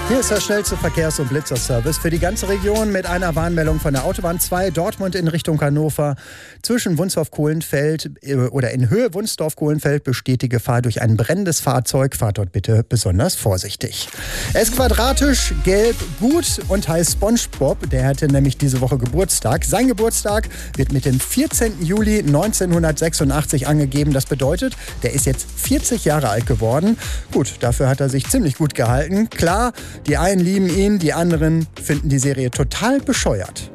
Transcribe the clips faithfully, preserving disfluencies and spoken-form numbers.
Hier ist der schnellste Verkehrs- und Blitzerservice für die ganze Region mit einer Warnmeldung von der Autobahn zwei Dortmund in Richtung Hannover. Zwischen Wunsdorf-Kohlenfeld äh, oder in Höhe Wunsdorf-Kohlenfeld besteht die Gefahr durch ein brennendes Fahrzeug. Fahrt dort bitte besonders vorsichtig. Er ist quadratisch, gelb, gut und heißt SpongeBob. Der hatte nämlich diese Woche Geburtstag. Sein Geburtstag wird mit dem vierzehnten Juli neunzehnhundertsechsundachtzig angegeben. Das bedeutet, der ist jetzt vierzig Jahre alt geworden. Gut, dafür hat er sich ziemlich gut gehalten. Klar, die einen lieben ihn, die anderen finden die Serie total bescheuert.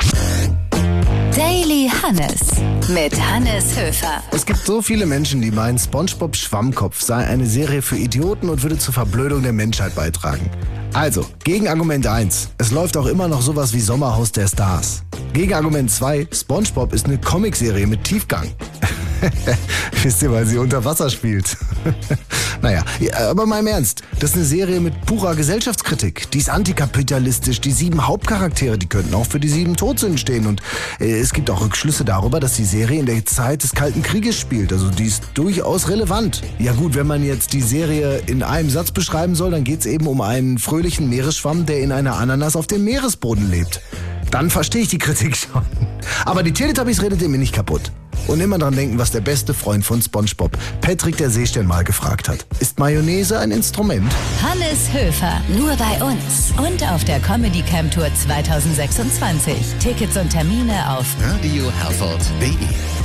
Daily Hannes mit Hannes Höfer. Es gibt so viele Menschen, die meinen, SpongeBob Schwammkopf sei eine Serie für Idioten und würde zur Verblödung der Menschheit beitragen. Also, Gegenargument eins. Es läuft auch immer noch sowas wie Sommerhaus der Stars. Gegenargument zwei. SpongeBob ist eine Comicserie mit Tiefgang. Wisst ihr, weil sie unter Wasser spielt. Naja, aber mal im Ernst. Das ist eine Serie mit purer Gesellschaftskritik. Die ist antikapitalistisch. Die sieben Hauptcharaktere, die könnten auch für die sieben Todsünden stehen. Und äh, es gibt auch Rückschlüsse darüber, dass die Serie in der Zeit des Kalten Krieges spielt. Also die ist durchaus relevant. Ja gut, wenn man jetzt die Serie in einem Satz beschreiben soll, dann geht es eben um einen fröhlichen Meeresschwamm, der in einer Ananas auf dem Meeresboden lebt. Dann verstehe ich die Kritik schon. Aber die Teletubbies redet ihr mir nicht kaputt. Und immer dran denken, was der beste Freund von SpongeBob, Patrick der Seestern, mal gefragt hat. Ist Mayonnaise ein Instrument? Hannes Höfer, nur bei uns und auf der Comedy Camp Tour zwanzig sechsundzwanzig. Tickets und Termine auf Radio Herford punkt de